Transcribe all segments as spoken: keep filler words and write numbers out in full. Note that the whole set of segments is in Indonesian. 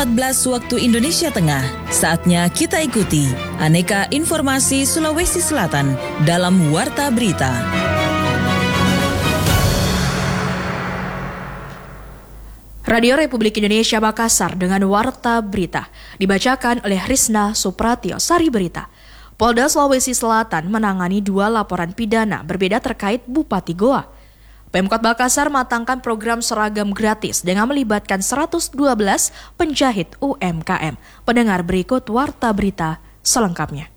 empat belas waktu Indonesia Tengah. Saatnya kita ikuti aneka informasi Sulawesi Selatan dalam Warta Berita. Radio Republik Indonesia Makassar dengan Warta Berita dibacakan oleh Risna Supratio Sari Berita. Polda Sulawesi Selatan menangani dua laporan pidana berbeda terkait Bupati Goa. Pemkot Makassar matangkan program seragam gratis dengan melibatkan seratus dua belas penjahit U M K M. Pendengar, berikut Warta Berita selengkapnya.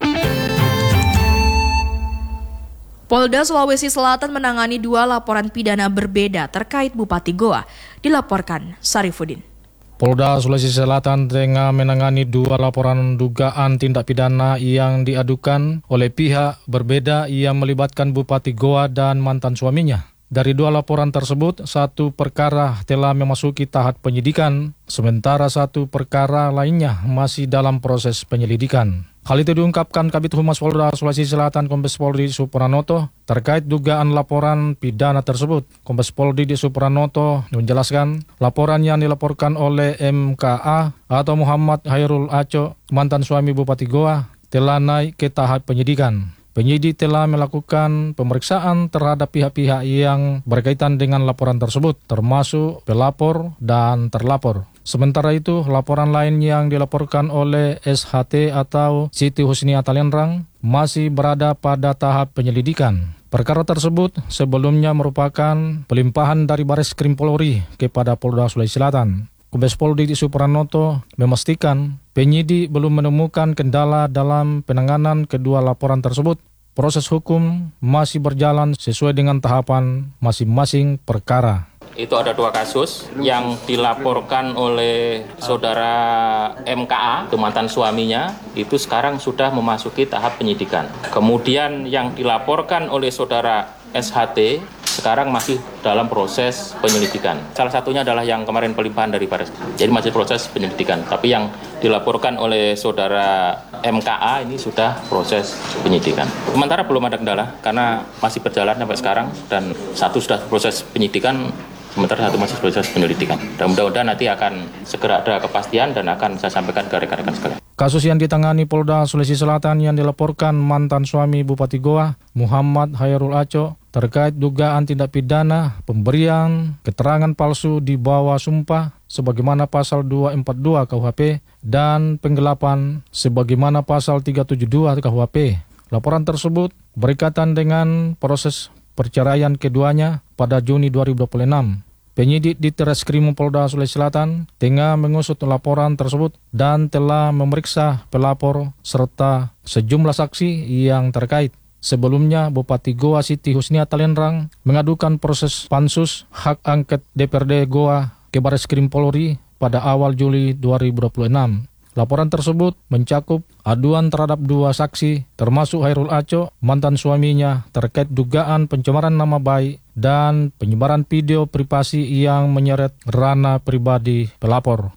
Polda Sulawesi Selatan menangani dua laporan pidana berbeda terkait Bupati Goa, dilaporkan Sarifudin. Polda Sulawesi Selatan tengah menangani dua laporan dugaan tindak pidana yang diadukan oleh pihak berbeda yang melibatkan Bupati Goa dan mantan suaminya. Dari dua laporan tersebut, satu perkara telah memasuki tahap penyidikan, sementara satu perkara lainnya masih dalam proses penyelidikan. Hal itu diungkapkan Kabid Humas Polda Sulawesi Selatan Kombes Polri Supranoto terkait dugaan laporan pidana tersebut. Kombes Polri Supranoto menjelaskan laporan yang dilaporkan oleh M K A atau Muhammad Hairul Aco, mantan suami Bupati Goa, telah naik ke tahap penyidikan. Penyidik telah melakukan pemeriksaan terhadap pihak-pihak yang berkaitan dengan laporan tersebut, termasuk pelapor dan terlapor. Sementara itu, laporan lain yang dilaporkan oleh S H T atau Siti Husni Atalenrang masih berada pada tahap penyelidikan. Perkara tersebut sebelumnya merupakan pelimpahan dari Bareskrim Polri kepada Polda Sulawesi Selatan. Kombes Polri Supranoto memastikan penyidik belum menemukan kendala dalam penanganan kedua laporan tersebut. Proses hukum masih berjalan sesuai dengan tahapan masing-masing perkara. Itu ada dua kasus yang dilaporkan oleh saudara M K A, itu mantan suaminya, itu sekarang sudah memasuki tahap penyidikan. Kemudian yang dilaporkan oleh saudara S H T sekarang masih dalam proses penyelidikan. Salah satunya adalah yang kemarin pelimpahan dari Baris. Jadi masih proses penyelidikan. Tapi yang dilaporkan oleh saudara M K A ini sudah proses penyidikan. Sementara belum ada kendala karena masih berjalan sampai sekarang dan satu sudah proses penyidikan, sementara satu masih proses penyelidikan. Dan mudah-mudahan nanti akan segera ada kepastian dan akan saya sampaikan ke rekan-rekan sekalian. Kasus yang ditangani Polda Sulawesi Selatan yang dilaporkan mantan suami Bupati Goa, Muhammad Hairul Aco, terkait dugaan tindak pidana pemberian keterangan palsu di bawah sumpah sebagaimana pasal dua ratus empat puluh dua K U H P dan penggelapan sebagaimana pasal tiga ratus tujuh puluh dua K U H P. Laporan tersebut berkaitan dengan proses perceraian keduanya pada Juni dua ribu dua puluh enam. Penyidik di Treskrim Polda Sulawesi Selatan tengah mengusut laporan tersebut dan telah memeriksa pelapor serta sejumlah saksi yang terkait. Sebelumnya, Bupati Goa Siti Husni Atalenrang mengadukan proses pansus hak angket D P R D Goa ke Bareskrim Polri pada awal Juli dua ribu dua puluh enam. Laporan tersebut mencakup aduan terhadap dua saksi, termasuk Hairul Aco, mantan suaminya, terkait dugaan pencemaran nama baik dan penyebaran video privasi yang menyeret ranah pribadi pelapor.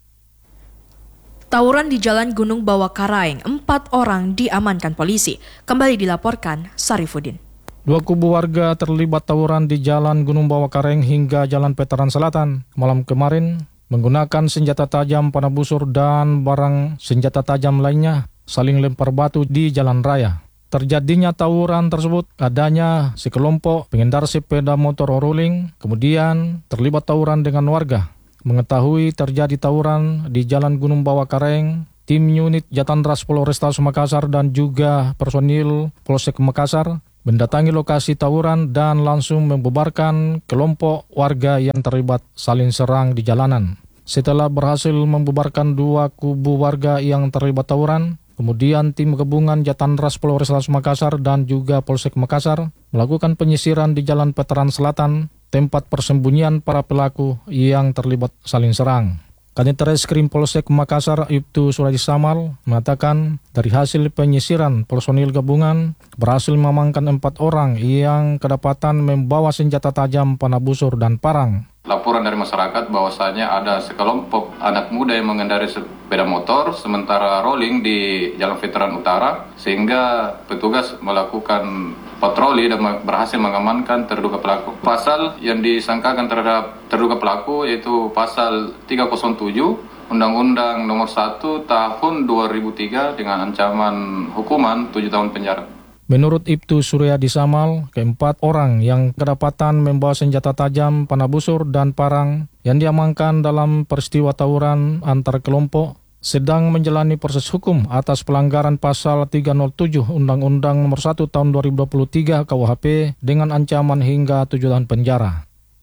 Tawuran di Jalan Gunung Bawah Karaeng, empat orang diamankan polisi. Kembali dilaporkan Sarifudin. Dua kubu warga terlibat tawuran di Jalan Gunung Bawah Karaeng hingga Jalan Veteran Selatan malam kemarin menggunakan senjata tajam, panah busur, dan barang senjata tajam lainnya saling lempar batu di jalan raya. Terjadinya tawuran tersebut adanya sekelompok pengendara sepeda motor rolling, kemudian terlibat tawuran dengan warga. Mengetahui terjadi tawuran di Jalan Gunung Bawah Karaeng, tim unit Jatantras Polrestabes Makassar dan juga personil Polsek Makassar mendatangi lokasi tawuran dan langsung membubarkan kelompok warga yang terlibat saling serang di jalanan. Setelah berhasil membubarkan dua kubu warga yang terlibat tawuran, kemudian tim gabungan Jatantras Polrestabes Makassar dan juga Polsek Makassar melakukan penyisiran di Jalan Veteran Selatan, tempat persembunyian para pelaku yang terlibat saling serang. Kanit Reskrim Polsek Makassar Ibtu Suradi Samal mengatakan dari hasil penyisiran personil gabungan berhasil mengamankan empat orang yang kedapatan membawa senjata tajam, panah busur, dan parang. Laporan dari masyarakat bahwasanya ada sekelompok anak muda yang mengendarai sepeda motor sementara rolling di Jalan Veteran Utara, sehingga petugas melakukan patroli dan berhasil mengamankan terduga pelaku. Pasal yang disangkakan terhadap terduga pelaku yaitu pasal tiga nol tujuh Undang-Undang Nomor satu Tahun dua ribu tiga dengan ancaman hukuman tujuh tahun penjara. Menurut Ibtu Suryadi Samal, keempat orang yang kedapatan membawa senjata tajam, panah busur, dan parang yang diamankan dalam peristiwa tawuran antar kelompok sedang menjalani proses hukum atas pelanggaran pasal tiga nol tujuh Undang-Undang Nomor satu Tahun dua ribu dua puluh tiga K U H P dengan ancaman hingga tujuh tahun penjara.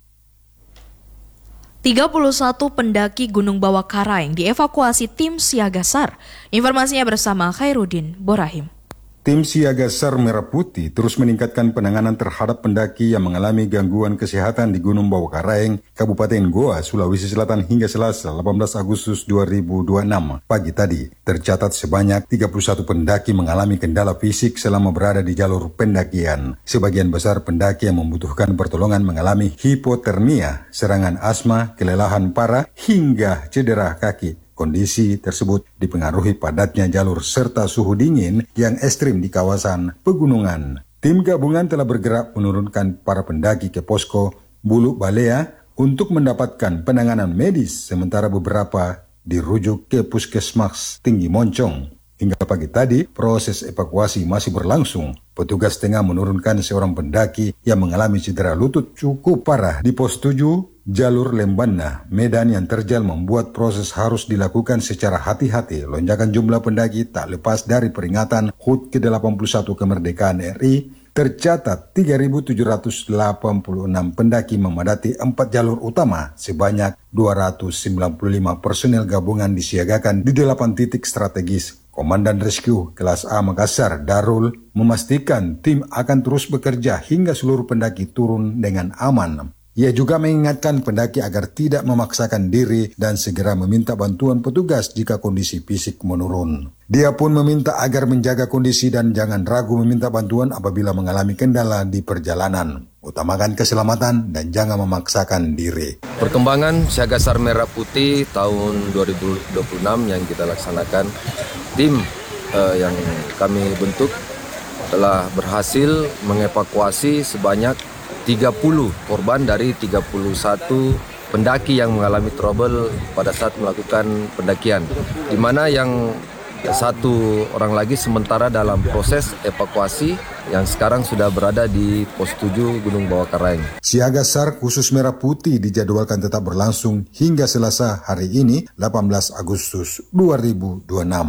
tiga puluh satu pendaki Gunung Bawah Karaeng dievakuasi tim Siaga SAR. Informasinya bersama Khairuddin Borahim. Tim Siaga SAR Merah Putih terus meningkatkan penanganan terhadap pendaki yang mengalami gangguan kesehatan di Gunung Bawah Karaeng, Kabupaten Goa, Sulawesi Selatan hingga Selasa delapan belas Agustus dua ribu dua puluh enam. Pagi tadi, tercatat sebanyak tiga puluh satu pendaki mengalami kendala fisik selama berada di jalur pendakian. Sebagian besar pendaki yang membutuhkan pertolongan mengalami hipotermia, serangan asma, kelelahan parah, hingga cedera kaki. Kondisi tersebut dipengaruhi padatnya jalur serta suhu dingin yang ekstrim di kawasan pegunungan. Tim gabungan telah bergerak menurunkan para pendaki ke posko Bulu Balea untuk mendapatkan penanganan medis, sementara beberapa dirujuk ke Puskesmas Tinggi Moncong. Hingga pagi tadi, proses evakuasi masih berlangsung. Petugas tengah menurunkan seorang pendaki yang mengalami cedera lutut cukup parah di pos tujuh jalur Lembana, Medan yang terjal membuat proses harus dilakukan secara hati-hati. Lonjakan jumlah pendaki tak lepas dari peringatan H U T ke delapan puluh satu kemerdekaan R I. Tercatat tiga ribu tujuh ratus delapan puluh enam pendaki memadati empat jalur utama. Sebanyak dua ratus sembilan puluh lima personel gabungan disiagakan di delapan titik strategis. Komandan Rescue Kelas A Makassar, Darul, memastikan tim akan terus bekerja hingga seluruh pendaki turun dengan aman. Ia juga mengingatkan pendaki agar tidak memaksakan diri dan segera meminta bantuan petugas jika kondisi fisik menurun. Dia pun meminta agar menjaga kondisi dan jangan ragu meminta bantuan apabila mengalami kendala di perjalanan. Utamakan keselamatan dan jangan memaksakan diri. Perkembangan Siaga SAR Merah Putih tahun dua ribu dua puluh enam yang kita laksanakan, tim eh, yang kami bentuk telah berhasil mengevakuasi sebanyak tiga puluh korban dari tiga puluh satu pendaki yang mengalami trouble pada saat melakukan pendakian, di mana yang satu orang lagi sementara dalam proses evakuasi yang sekarang sudah berada di pos tujuh Gunung Bawah Karaeng. Siaga SAR khusus Merah Putih dijadwalkan tetap berlangsung hingga Selasa hari ini delapan belas Agustus dua ribu dua puluh enam.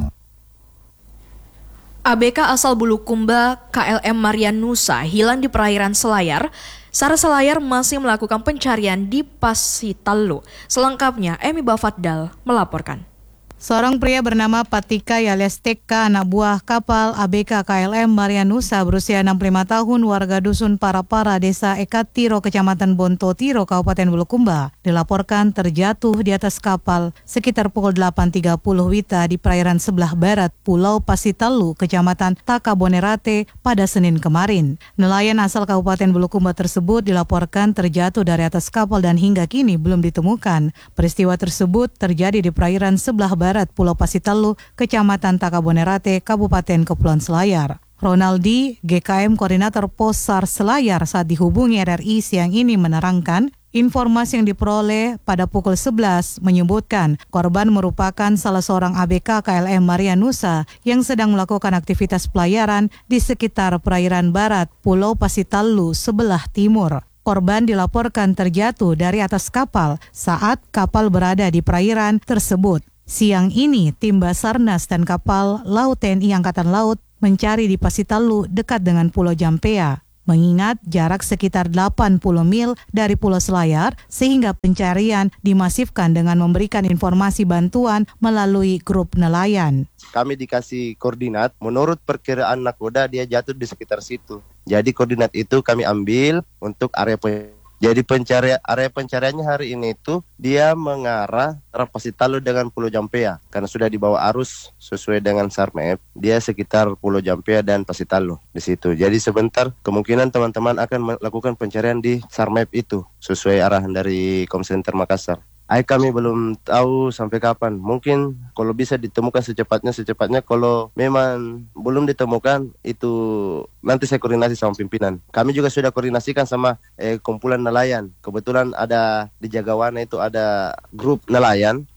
A B K asal Bulukumba K L M Marianusa hilang di perairan Selayar. SAR Selayar masih melakukan pencarian di Pasitalu. Selengkapnya, Emi Bafadal melaporkan. Seorang pria bernama Patika alias T K, anak buah kapal A B K K L M Marianusa berusia enam puluh lima tahun, warga dusun Parapara, desa Ekatiro, kecamatan Bontotiro, Kabupaten Bulukumba, dilaporkan terjatuh di atas kapal sekitar pukul delapan tiga puluh wita di perairan sebelah barat Pulau Pasitalu, kecamatan Takabonerate pada Senin kemarin. Nelayan asal Kabupaten Bulukumba tersebut dilaporkan terjatuh dari atas kapal dan hingga kini belum ditemukan. Peristiwa tersebut terjadi di perairan sebelah barat Pulau Pasitalu, Kecamatan Takabonerate, Kabupaten Kepulauan Selayar. Ronaldi, G K M Koordinator Pos SAR Selayar, saat dihubungi R R I siang ini menerangkan, informasi yang diperoleh pada pukul sebelas menyebutkan korban merupakan salah seorang A B K K L M Marianusa yang sedang melakukan aktivitas pelayaran di sekitar perairan barat Pulau Pasitalu sebelah timur. Korban dilaporkan terjatuh dari atas kapal saat kapal berada di perairan tersebut. Siang ini, tim Basarnas dan kapal laut T N I Angkatan Laut mencari di Pasitalu dekat dengan Pulau Jampea. Mengingat jarak sekitar delapan puluh mil dari Pulau Selayar, sehingga pencarian dimasifkan dengan memberikan informasi bantuan melalui grup nelayan. Kami dikasih koordinat, menurut perkiraan nakoda dia jatuh di sekitar situ. Jadi koordinat itu kami ambil untuk area pencarian. Jadi pencarian area pencariannya hari ini itu dia mengarah arah Pasitalu dengan Pulau Jampea karena sudah dibawa arus sesuai dengan SAR Map. Dia sekitar Pulau Jampea dan Pasitalu di situ. Jadi sebentar kemungkinan teman-teman akan melakukan pencarian di SAR Map itu sesuai arahan dari Komcenter Makassar. Ay, kami belum tahu sampai kapan. Mungkin kalau bisa ditemukan secepatnya, secepatnya. Kalau memang belum ditemukan, itu nanti saya koordinasi sama pimpinan. Kami juga sudah koordinasikan sama eh, kumpulan nelayan. Kebetulan ada di Jagawana itu ada grup nelayan.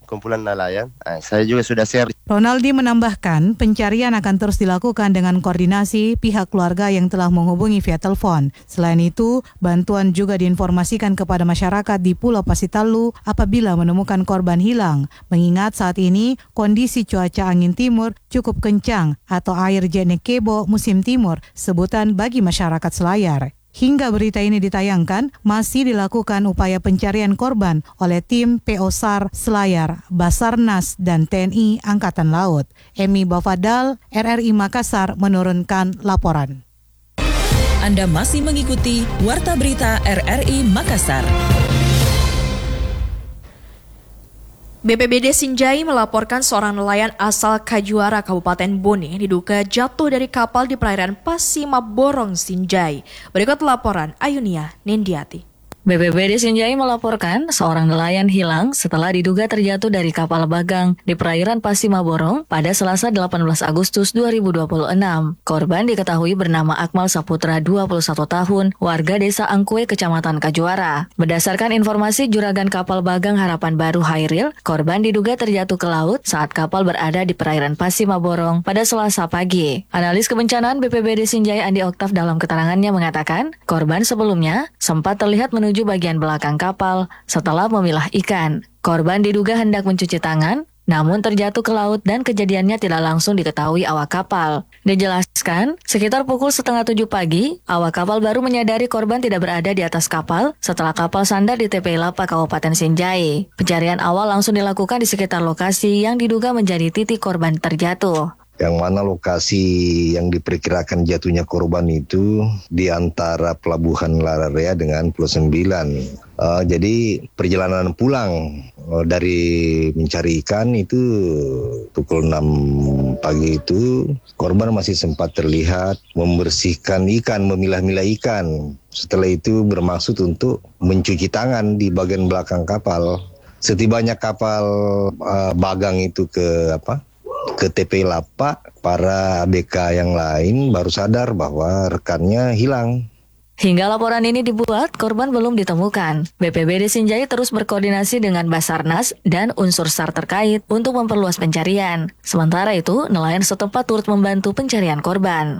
kumpulan nelayan. Nah, saya juga sudah share. Ronaldi menambahkan pencarian akan terus dilakukan dengan koordinasi pihak keluarga yang telah menghubungi via telepon. Selain itu, bantuan juga diinformasikan kepada masyarakat di Pulau Pasitalu apabila menemukan korban hilang. Mengingat saat ini kondisi cuaca angin timur cukup kencang atau air jenekebo musim timur, sebutan bagi masyarakat Selayar. Hingga berita ini ditayangkan, masih dilakukan upaya pencarian korban oleh tim P O SAR Selayar, Basarnas, dan T N I Angkatan Laut. Emi Bafadal, R R I Makassar menurunkan laporan. Anda masih mengikuti Warta Berita R R I Makassar. B P B D Sinjai melaporkan seorang nelayan asal Kajuara, Kabupaten Bone diduga jatuh dari kapal di perairan Pasimaborong, Sinjai. Berikut laporan Ayunia Nendiati. B P B D Sinjai melaporkan seorang nelayan hilang setelah diduga terjatuh dari kapal bagang di perairan Pasimaborong pada Selasa delapan belas Agustus dua ribu dua puluh enam. Korban diketahui bernama Akmal Saputra, dua puluh satu tahun, warga desa Angkue, Kecamatan Kajuara. Berdasarkan informasi juragan kapal bagang Harapan Baru Hairil, korban diduga terjatuh ke laut saat kapal berada di perairan Pasimaborong pada Selasa pagi. Analis kebencanaan B P B D Sinjai Andi Oktav dalam keterangannya mengatakan, korban sebelumnya sempat terlihat menuju bagian belakang kapal setelah memilah ikan. Korban diduga hendak mencuci tangan, namun terjatuh ke laut dan kejadiannya tidak langsung diketahui awak kapal. Dijelaskan, sekitar pukul setengah tujuh pagi, awak kapal baru menyadari korban tidak berada di atas kapal setelah kapal sandar di T P I Lapa, Kabupaten Sinjai. Pencarian awal langsung dilakukan di sekitar lokasi yang diduga menjadi titik korban terjatuh. Yang mana lokasi yang diperkirakan jatuhnya korban itu di antara Pelabuhan Lararea dengan Pulau Sembilan. Uh, jadi perjalanan pulang uh, dari mencari ikan itu pukul enam pagi itu korban masih sempat terlihat membersihkan ikan, memilah-milah ikan. Setelah itu bermaksud untuk mencuci tangan di bagian belakang kapal. Setibanya kapal uh, bagang itu ke apa? ke T P I Lapa, para A B K yang lain baru sadar bahwa rekannya hilang. Hingga laporan ini dibuat, korban belum ditemukan. B P B D Sinjai terus berkoordinasi dengan Basarnas dan unsur SAR terkait untuk memperluas pencarian. Sementara itu, nelayan setempat turut membantu pencarian korban.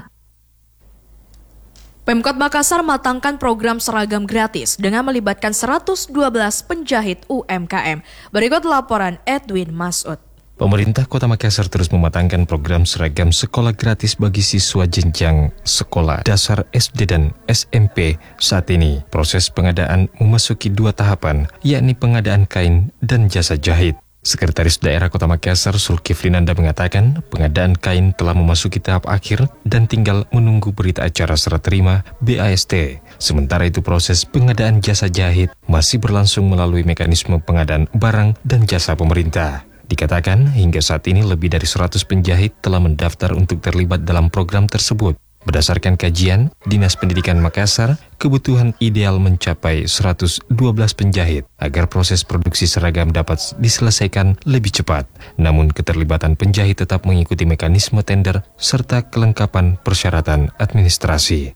Pemkot Makassar matangkan program seragam gratis dengan melibatkan seratus dua belas penjahit U M K M. Berikut laporan Edwin Masud. Pemerintah Kota Makassar terus mematangkan program seragam sekolah gratis bagi siswa jenjang sekolah dasar S D dan S M P. Saat ini, proses pengadaan memasuki dua tahapan, yakni pengadaan kain dan jasa jahit. Sekretaris Daerah Kota Makassar, Zulkifli Nanda, mengatakan pengadaan kain telah memasuki tahap akhir dan tinggal menunggu berita acara serah terima B A S T. Sementara itu, proses pengadaan jasa jahit masih berlangsung melalui mekanisme pengadaan barang dan jasa pemerintah. Dikatakan hingga saat ini lebih dari seratus penjahit telah mendaftar untuk terlibat dalam program tersebut. Berdasarkan kajian Dinas Pendidikan Makassar, kebutuhan ideal mencapai seratus dua belas penjahit agar proses produksi seragam dapat diselesaikan lebih cepat. Namun keterlibatan penjahit tetap mengikuti mekanisme tender serta kelengkapan persyaratan administrasi.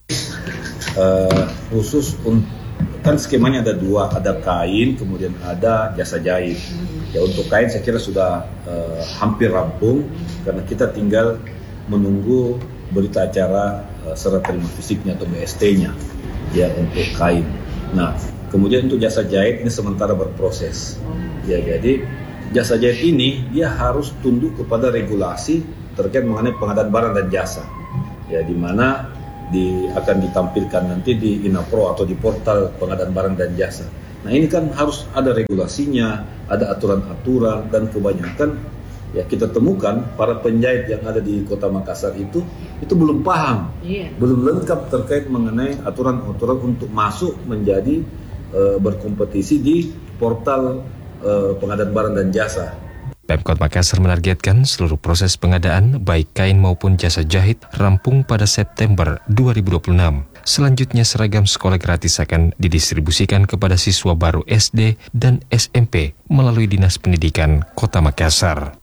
Uh, khusus untuk kan skemanya ada dua, ada kain, kemudian ada jasa jahit. Ya, untuk kain saya kira sudah uh, hampir rampung karena kita tinggal menunggu berita acara uh, serah terima fisiknya atau B S T-nya ya untuk kain. Nah, kemudian untuk jasa jahit ini sementara berproses. Ya, jadi jasa jahit ini dia harus tunduk kepada regulasi terkait mengenai pengadaan barang dan jasa. Ya, di mana di akan ditampilkan nanti di Inapro atau di portal pengadaan barang dan jasa. Nah, ini kan harus ada regulasinya, ada aturan-aturan, dan kebanyakan ya kita temukan para penjahit yang ada di Kota Makassar itu itu belum paham, yeah. belum lengkap terkait mengenai aturan-aturan untuk masuk menjadi uh, berkompetisi di portal uh, pengadaan barang dan jasa. Pemkot Makassar menargetkan seluruh proses pengadaan baik kain maupun jasa jahit rampung pada September dua ribu dua puluh enam. Selanjutnya seragam sekolah gratis akan didistribusikan kepada siswa baru S D dan S M P melalui Dinas Pendidikan Kota Makassar.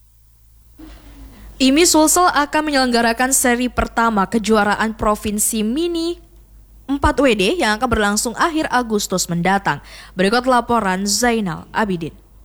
I M I Sulsel akan menyelenggarakan seri pertama kejuaraan Provinsi Mini empat W D yang akan berlangsung akhir Agustus mendatang. Berikut laporan Zainal Abidin.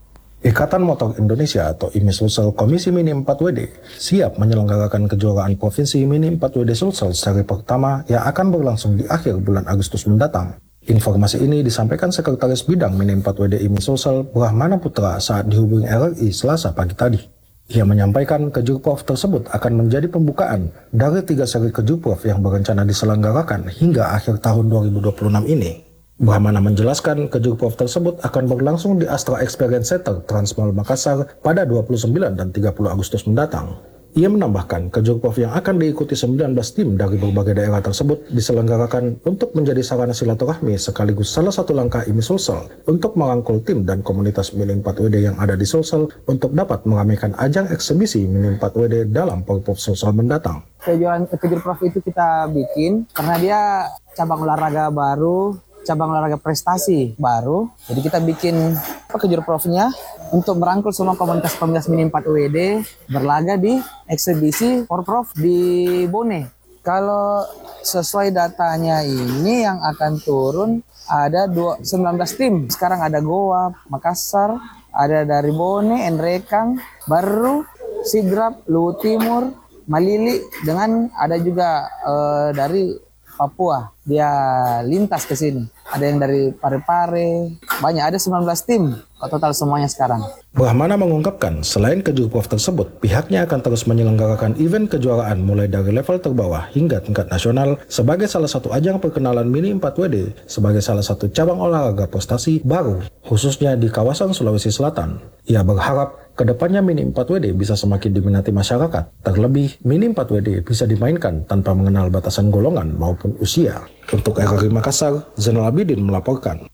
Ikatan Motor Indonesia atau I M I Sulsel Komisi Mini empat W D siap menyelenggarakan kejuaraan Provinsi Mini empat W D Sulsel seri pertama yang akan berlangsung di akhir bulan Agustus mendatang. Informasi ini disampaikan Sekretaris Bidang Mini empat W D I M I Sulsel Brahmana Putra saat dihubungi R R I Selasa pagi tadi. Ia menyampaikan Kejurprov tersebut akan menjadi pembukaan dari tiga seri Kejurprov yang berencana diselenggarakan hingga akhir tahun dua ribu dua puluh enam ini. Brahmana menjelaskan Kejurprov tersebut akan berlangsung di Astra Experience Center Transmall Makassar pada dua puluh sembilan dan tiga puluh Agustus mendatang. Ia menambahkan Kejurprov yang akan diikuti sembilan belas tim dari berbagai daerah tersebut diselenggarakan untuk menjadi sarana silaturahmi sekaligus salah satu langkah I M I Sulsel untuk merangkul tim dan komunitas Mini empat W D yang ada di Sulsel untuk dapat meramaikan ajang eksibisi Mini empat W D dalam Porprov Sulsel mendatang. Kejuaraan Kejurprov itu kita bikin karena dia cabang olahraga baru, cabang olahraga prestasi baru. Jadi kita bikin Kejurprovnya untuk merangkul semua komunitas-komunitas Mini empat W D berlaga di eksibisi Porprov di Bone. Kalau sesuai datanya ini yang akan turun ada sembilan belas tim. Sekarang ada Goa, Makassar, ada dari Bone, Enrekang, Baru, Sigrap, Luwu Timur, Malili, dengan ada juga uh, dari Papua, dia lintas ke sini. Ada yang dari Pare-Pare, banyak, ada sembilan belas tim total semuanya sekarang. Brahmana mengungkapkan selain Kejurprov tersebut, pihaknya akan terus menyelenggarakan event kejuaraan mulai dari level terbawah hingga tingkat nasional sebagai salah satu ajang perkenalan Mini empat W D sebagai salah satu cabang olahraga prestasi baru, khususnya di kawasan Sulawesi Selatan. Ia berharap kedepannya Mini empat W D bisa semakin diminati masyarakat. Terlebih, Mini empat W D bisa dimainkan tanpa mengenal batasan golongan maupun usia. Untuk R R I Makassar, Zainal Abidin melaporkan.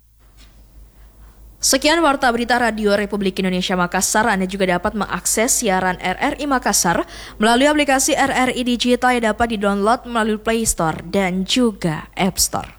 Sekian Warta Berita Radio Republik Indonesia Makassar. Anda juga dapat mengakses siaran R R I Makassar melalui aplikasi R R I Digital yang dapat di-download melalui Play Store dan juga App Store.